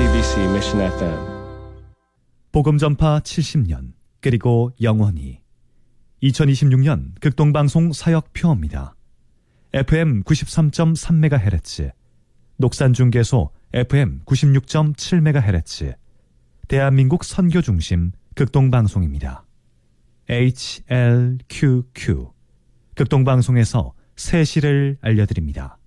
JCBC Mission FM. 복음 전파 70년 그리고 영원히 2026년 극동방송 사역표입니다. FM 93.3MHz, 녹산중계소 FM 96.7MHz, 대한민국 선교중심 극동방송입니다. HLQQ 극동방송에서 새 시를 알려드립니다.